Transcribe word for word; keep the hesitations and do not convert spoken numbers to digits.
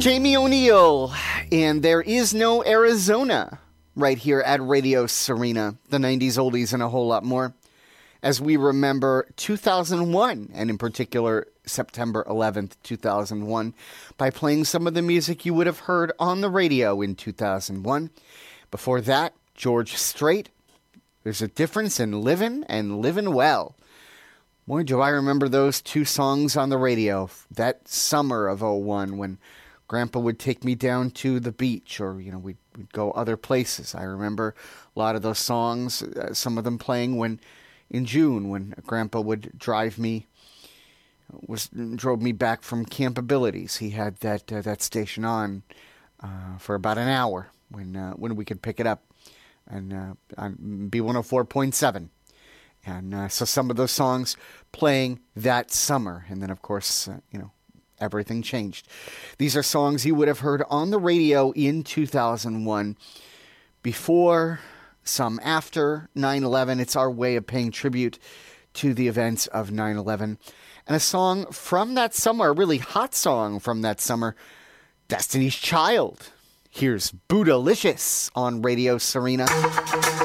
Jamie O'Neill, and There Is No Arizona, right here at Radio Serena, the nineties oldies and a whole lot more, as we remember two thousand one, and in particular September eleventh, two thousand one, by playing some of the music you would have heard on the radio in two thousand one. Before that, George Strait, There's a Difference in Livin' and Livin' Well. Boy, do I remember those two songs on the radio that summer of oh one when Grandpa would take me down to the beach, or, you know, we'd, we'd go other places. I remember a lot of those songs, uh, some of them playing when in June when Grandpa would drive me, was drove me back from Camp Abilities. He had that uh, that station on uh, for about an hour when uh, when we could pick it up, and uh, on B one oh four point seven. And uh, so some of those songs playing that summer, and then of course, uh, you know, everything changed. These are songs you would have heard on the radio in two thousand one, before, some after nine eleven. It's our way of paying tribute to the events of nine eleven. And a song from that summer, a really hot song from that summer, Destiny's Child. Here's Bootylicious on Radio Serena.